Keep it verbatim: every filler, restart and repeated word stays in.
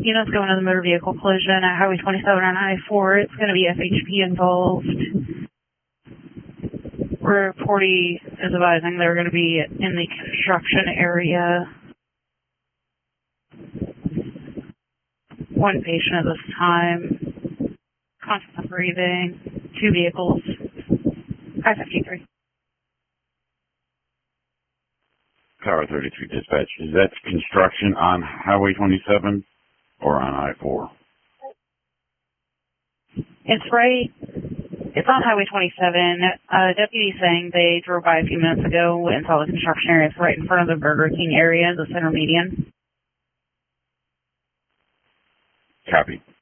units going to the motor vehicle collision at Highway twenty-seven on I four. It's going to be F H P involved. Reportee is advising they're going to be in the construction area. One patient at this time. Constant breathing. Two vehicles. I fifty-three. Tower thirty-three dispatch. Is that construction on Highway twenty-seven or on I four? It's right. It's on Highway twenty-seven. Uh, deputy saying they drove by a few minutes ago and saw the construction area. It's right in front of the Burger King area, the center median. Copy.